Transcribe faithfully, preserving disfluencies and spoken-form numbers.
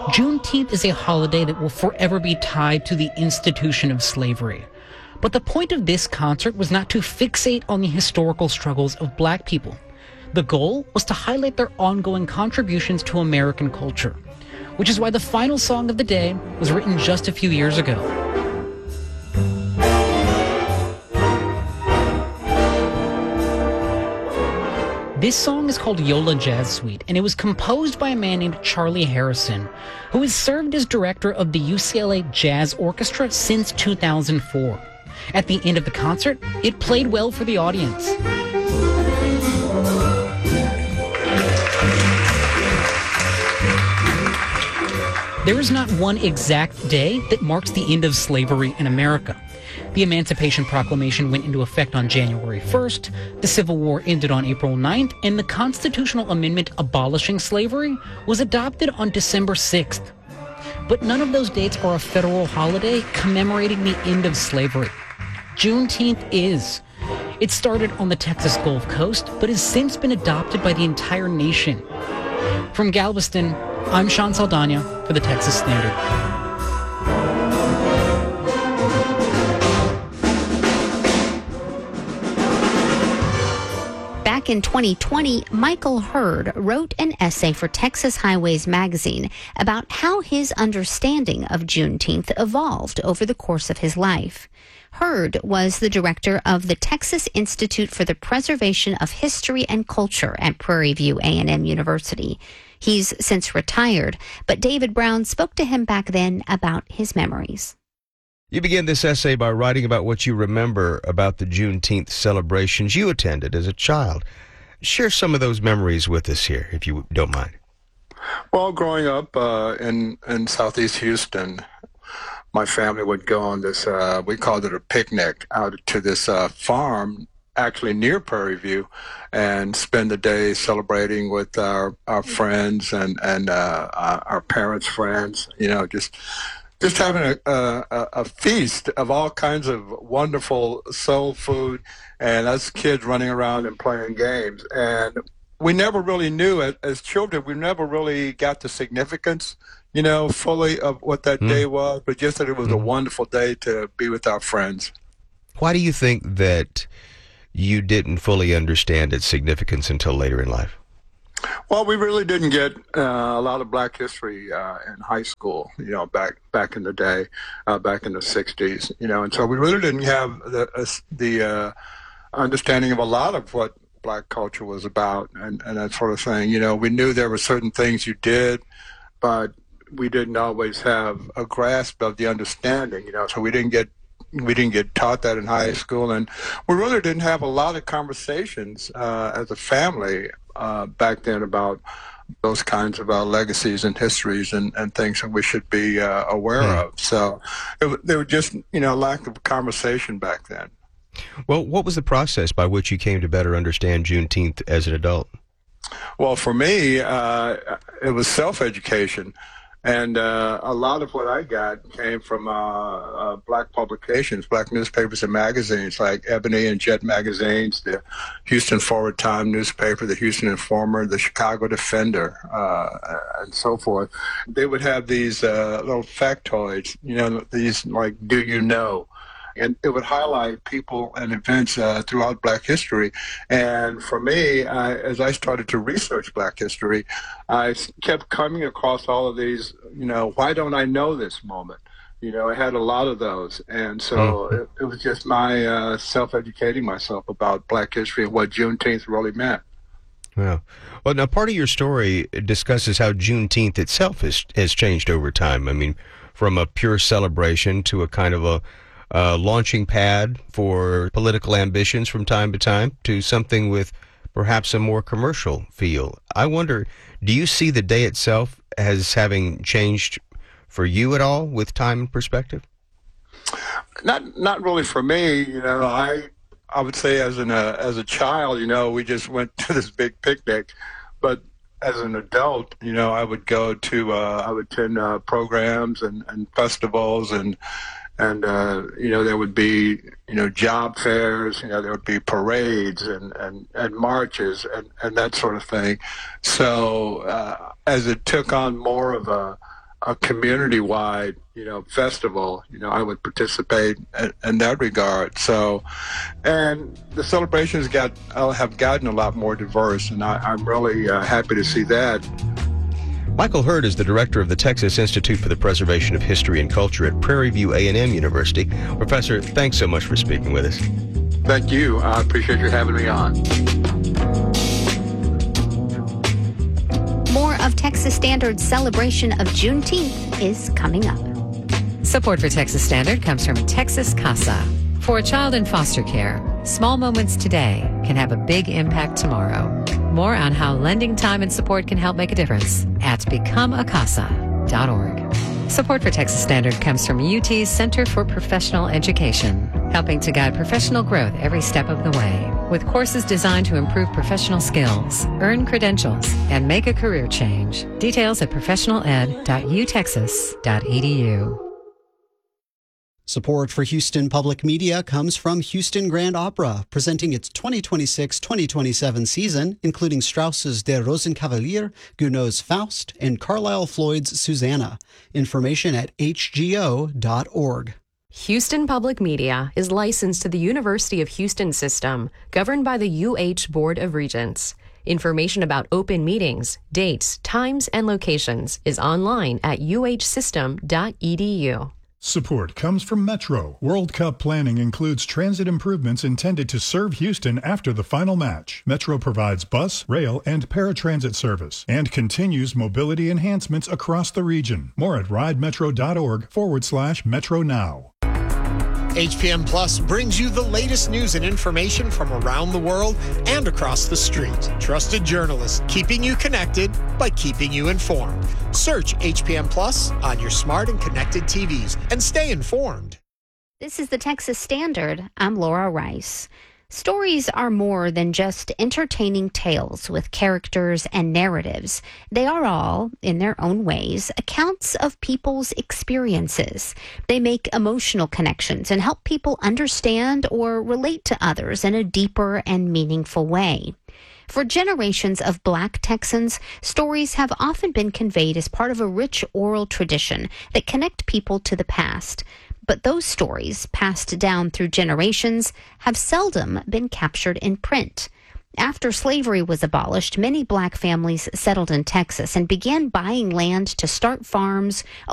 Juneteenth is a holiday that will forever be tied to the institution of slavery. But the point of this concert was not to fixate on the historical struggles of black people. The goal was to highlight their ongoing contributions to American culture, which is why the final song of the day was written just a few years ago. This song is called Yola Jazz Suite, and it was composed by a man named Charlie Harrison, who has served as director of the U C L A Jazz Orchestra since two thousand four. At the end of the concert, it played well for the audience. There is not one exact day that marks the end of slavery in America. The Emancipation Proclamation went into effect on January first, the Civil War ended on April ninth, and the constitutional amendment abolishing slavery was adopted on December sixth. But none of those dates are a federal holiday commemorating the end of slavery. Juneteenth is. It started on the Texas Gulf Coast, but has since been adopted by the entire nation. From Galveston, I'm Sean Saldana for the Texas Standard. Back in twenty twenty, Michael Hurd wrote an essay for Texas Highways magazine about how his understanding of Juneteenth evolved over the course of his life. Hurd was the director of the Texas Institute for the Preservation of History and Culture at Prairie View A and M University. He's since retired, but David Brown spoke to him back then about his memories. You begin this essay by writing about what you remember about the Juneteenth celebrations you attended as a child. Share some of those memories with us here, if you don't mind. Well, growing up uh, in, in southeast Houston, my family would go on this, uh, we called it a picnic, out to this uh, farm actually near Prairie View, and spend the day celebrating with our, our friends and, and uh, our parents' friends, you know, just just having a, a, a feast of all kinds of wonderful soul food, and us kids running around and playing games. And we never really knew, as, as children, we never really got the significance, you know, fully of what that mm. day was, but just that it was mm. a wonderful day to be with our friends. Why do you think that you didn't fully understand its significance until later in life? Well, we really didn't get uh, a lot of Black history uh, in high school, you know, back back in the day, uh, back in the sixties, you know, and so we really didn't have the uh, the uh, understanding of a lot of what Black culture was about and, and that sort of thing. You know, we knew there were certain things you did, but we didn't always have a grasp of the understanding, you know, so we didn't get we didn't get taught that in high school, and we really didn't have a lot of conversations uh, as a family uh, back then about those kinds of uh, legacies and histories and, and things that we should be uh, aware mm. of. So it, there was just, you know, lack of conversation back then. Well, what was the process by which you came to better understand Juneteenth as an adult? Well, for me, uh, it was self-education. And uh, a lot of what I got came from uh, uh, Black publications, Black newspapers and magazines like Ebony and Jet magazines, the Houston Forward Time newspaper, the Houston Informer, the Chicago Defender, uh, and so forth. They would have these uh, little factoids, you know, these like, do you know? And it would highlight people and events uh, throughout Black history. And for me, I, as I started to research Black history, I kept coming across all of these, you know, why don't I know this moment? You know, I had a lot of those. And so mm-hmm. it, it was just my uh, self-educating myself about Black history and what Juneteenth really meant. Yeah. Well, now part of your story discusses how Juneteenth itself has, has changed over time. I mean, from a pure celebration to a kind of a Uh, launching pad for political ambitions from time to time to something with perhaps a more commercial feel. I wonder, do you see the day itself as having changed for you at all with time and perspective? Not not really for me. You know, I I would say as an uh, as a child, you know, we just went to this big picnic, but as an adult, you know, I would go to uh, I would attend uh, programs and, and festivals and. And, uh, you know, there would be, you know, job fairs, you know, there would be parades and, and, and marches and, and that sort of thing. So uh, as it took on more of a, a community-wide, you know, festival, you know, I would participate in, in that regard. So, and the celebrations got uh, have gotten a lot more diverse, and I, I'm really uh, happy to see that. Michael Hurd is the director of the Texas Institute for the Preservation of History and Culture at Prairie View A and M University. Professor, thanks so much for speaking with us. Thank you. I appreciate you having me on. More of Texas Standard's celebration of Juneteenth is coming up. Support for Texas Standard comes from Texas Casa. For a child in foster care, small moments today can have a big impact tomorrow. More on how lending time and support can help make a difference at become a casa dot org. Support for Texas Standard comes from U T's Center for Professional Education, helping to guide professional growth every step of the way, with courses designed to improve professional skills, earn credentials, and make a career change. Details at professional ed dot u texas dot e d u. Support for Houston Public Media comes from Houston Grand Opera, presenting its twenty twenty-six twenty twenty-seven season, including Strauss's Der Rosenkavalier, Gounod's Faust, and Carlisle Floyd's Susanna. Information at h g o dot org. Houston Public Media is licensed to the University of Houston System, governed by the U H Board of Regents. Information about open meetings, dates, times, and locations is online at u h system dot e d u. Support comes from Metro. World Cup planning includes transit improvements intended to serve Houston after the final match. Metro provides bus, rail, and paratransit service and continues mobility enhancements across the region. More at ridemetro.org forward slash Metro Now. H P M Plus brings you the latest news and information from around the world and across the street. Trusted journalists keeping you connected by keeping you informed. Search H P M Plus on your smart and connected T Vs and stay informed. This is the Texas Standard. I'm Laura Rice. Stories are more than just entertaining tales with characters and narratives. They are all, in their own ways, accounts of people's experiences. They make emotional connections and help people understand or relate to others in a deeper and meaningful way. For generations of Black Texans, stories have often been conveyed as part of a rich oral tradition that connect people to the past. But those stories, passed down through generations, have seldom been captured in print. After slavery was abolished, many Black families settled in Texas and began buying land to start farms